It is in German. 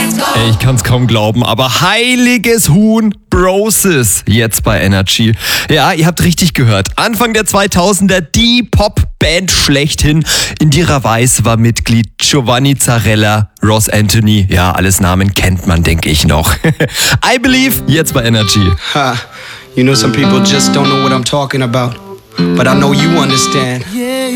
Ey, ich kann's kaum glauben, aber heiliges Huhn, Broses, jetzt bei Energy. Ja, ihr habt richtig gehört. Anfang der 2000er die Popband schlechthin. Indira Weiss war Mitglied, Giovanni Zarella, Ross Anthony. Ja, alles Namen kennt man, denke ich noch. I Believe, jetzt bei Energy. You know some people just don't know what I'm talking about. But I know you understand.